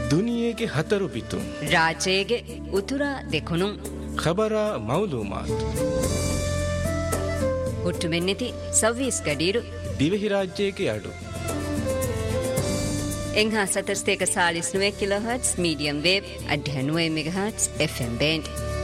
ದುನಿಯೆಗೆ ಹತರು ಬಿತು ರಾಜೇಗೆ ಉತುರ ದೆಕುನು ಖಬರ ಮೌಲೂಮಾತ್ ಹುಟ್ಟು ಮೆನ್ನಿತಿ ಸವ್ವೀಸ್ ಗಡೀರು ದಿವೆಹಿ ರಾಜ್ಯಕ್ಕೆ ಅಡು ಎಂಘಾ 740 kilohertz medium wave 89 megahertz FM band